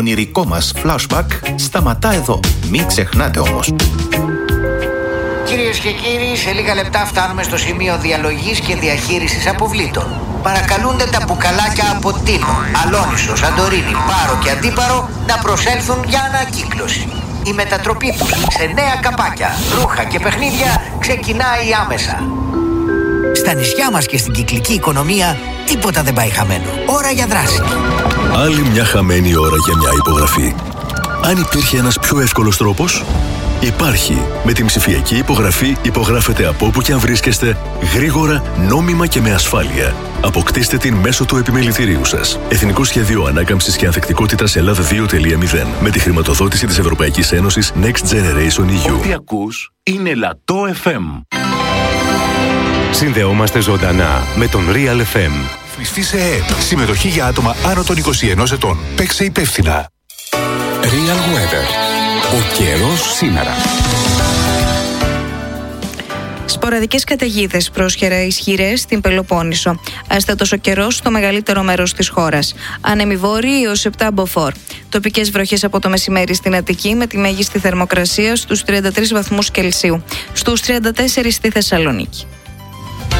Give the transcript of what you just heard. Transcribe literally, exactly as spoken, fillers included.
ονειρικό μας flashback σταματά εδώ. Μην ξεχνάτε όμως. Κυρίες και κύριοι, σε λίγα λεπτά φτάνουμε στο σημείο διαλογής και διαχείρισης αποβλήτων. Παρακαλούνται τα μπουκαλάκια από Τίνο, Αλόνισο, Σαντορίνη, Πάρο και Αντίπαρο να προσέλθουν για ανακύκλωση. Η μετατροπή τους σε νέα καπάκια, ρούχα και παιχνίδια ξεκινάει άμεσα. Στα νησιά μας και στην κυκλική οικονομία τίποτα δεν πάει χαμένο. Ώρα για δράση. Άλλη μια χαμένη ώρα για μια υπογραφή. Αν υπήρχε ένας πιο εύκολος τρόπος, υπάρχει. Με την ψηφιακή υπογραφή υπογράφετε από όπου και αν βρίσκεστε, γρήγορα, νόμιμα και με ασφάλεια. Αποκτήστε την μέσω του επιμελητηρίου σας. Εθνικό Σχέδιο Ανάκαμψης και Ανθεκτικότητας Ελλάδα δύο τελεία μηδέν. Με τη χρηματοδότηση της Ευρωπαϊκής Ένωσης Next Generation ι γιου. Ό,τι ακούς είναι Λατό εφ εμ. Συνδεόμαστε ζωντανά με τον Real εφ εμ. Ρυθμιστή ΕΕΠ. Συμμετοχή για άτομα άνω των είκοσι ενός ετών. Παίξε υπεύθυνα. Real Weather. Ο καιρός σήμερα. Σποραδικές καταιγίδες, πρόσχερα ισχυρές στην Πελοπόννησο. Άστατος ο καιρός στο μεγαλύτερο μέρος της χώρας. Άνεμοι βόρειοι έως επτά μποφόρ. Τοπικές βροχές από το μεσημέρι στην Αττική με τη μέγιστη θερμοκρασία στους τριάντα τρεις βαθμούς Κελσίου. Στους τριάντα τέσσερα στη Θεσσαλονίκη.